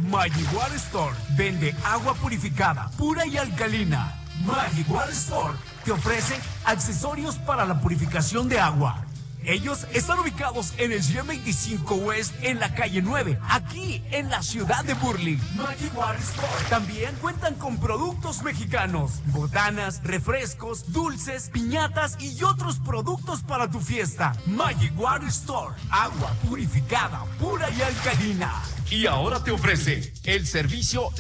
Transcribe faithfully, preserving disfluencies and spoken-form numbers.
Magic Water Store vende agua purificada, pura y alcalina. Magic Water Store te ofrece accesorios para la purificación de agua. Ellos están ubicados en el ciento veinticinco West, en la calle nueve, aquí en la ciudad de Burley. Magic Water Store. También cuentan con productos mexicanos, botanas, refrescos, dulces, piñatas y otros productos para tu fiesta. Magic Water Store, agua purificada, pura y alcalina. Y ahora te ofrece el servicio